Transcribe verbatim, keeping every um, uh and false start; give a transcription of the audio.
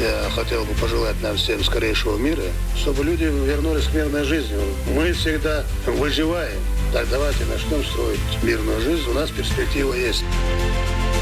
Я хотел бы пожелать нам всем скорейшего мира, чтобы люди вернулись к мирной жизни. Мы всегда выживаем. Так давайте начнем строить мирную жизнь. У нас перспектива есть.